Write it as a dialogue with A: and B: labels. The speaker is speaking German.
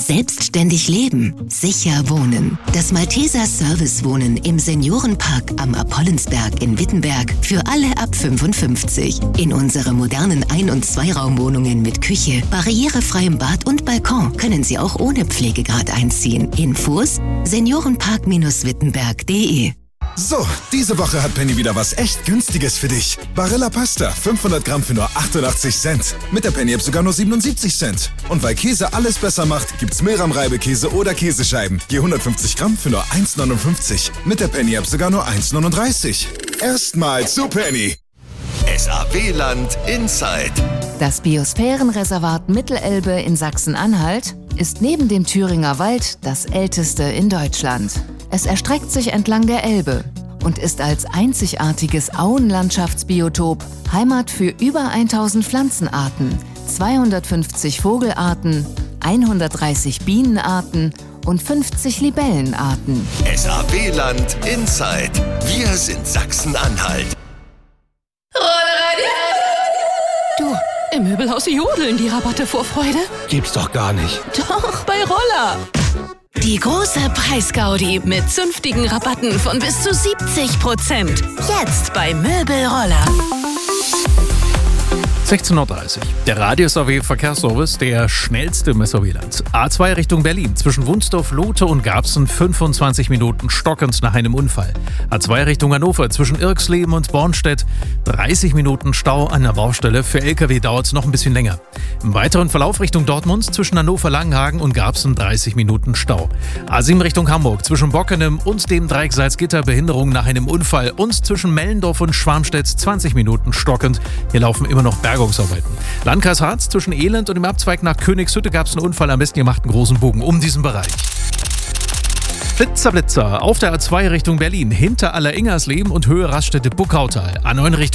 A: Selbstständig leben, sicher wohnen. Das Malteser Service Wohnen im Seniorenpark am Apollensberg in Wittenberg für alle ab 55. In unsere modernen Ein- und Zweiraumwohnungen mit Küche, barrierefreiem Bad und Balkon können Sie auch ohne Pflegegrad einziehen. Infos: seniorenpark-wittenberg.de.
B: So, diese Woche hat Penny wieder was echt Günstiges für dich. Barilla Pasta, 500 Gramm für nur 88 Cent. Mit der Penny-App sogar nur 77 Cent. Und weil Käse alles besser macht, gibt's Milram-Reibekäse oder Käsescheiben. Je 150 Gramm für nur 1,59. Mit der Penny-App sogar nur 1,39. Erstmal zu Penny.
C: SAW-Land Inside.
D: Das Biosphärenreservat Mittelelbe in Sachsen-Anhalt ist neben dem Thüringer Wald das älteste in Deutschland. Es erstreckt sich entlang der Elbe und ist als einzigartiges Auenlandschaftsbiotop Heimat für über 1000 Pflanzenarten, 250 Vogelarten, 130 Bienenarten und 50 Libellenarten.
C: SAW-Land Inside. Wir sind Sachsen-Anhalt.
E: Du, im Möbelhaus jodeln die Rabatte vor Freude.
F: Gibt's doch gar nicht.
E: Doch, bei Roller. Die große Preisgaudi mit zünftigen Rabatten von bis zu 70%. Jetzt bei Möbelroller.
G: 16:30 Uhr. Der Radio-SAW-Verkehrsservice, der schnellste im SAW-Land. A2 Richtung Berlin. Zwischen Wunsdorf, Lote und Garbsen 25 Minuten stockend nach einem Unfall. A2 Richtung Hannover. Zwischen Irxleben und Bornstedt 30 Minuten Stau an der Baustelle. Für LKW dauert es noch ein bisschen länger. Im weiteren Verlauf Richtung Dortmund. Zwischen Hannover-Langenhagen und Garbsen 30 Minuten Stau. A7 Richtung Hamburg. Zwischen Bockenem und dem Dreieck Salzgitter Behinderung nach einem Unfall. Und zwischen Mellendorf und Schwarmstedt 20 Minuten stockend. Hier laufen immer noch Bergungsarbeiten. Landkreis Harz, zwischen Elend und dem Abzweig nach Königshütte gab es einen Unfall. Am besten ihr macht einen großen Bogen um diesen Bereich. Blitzer auf der A2 Richtung Berlin. Hinter Alleringersleben und Höhe Raststätte Buckautal. A9 Richtung